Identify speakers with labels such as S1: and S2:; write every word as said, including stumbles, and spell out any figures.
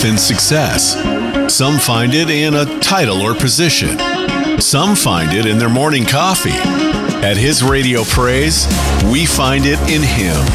S1: wealth and success. Some find it in a title or position. Some find it in their morning coffee. At His Radio Praise, we find it in Him.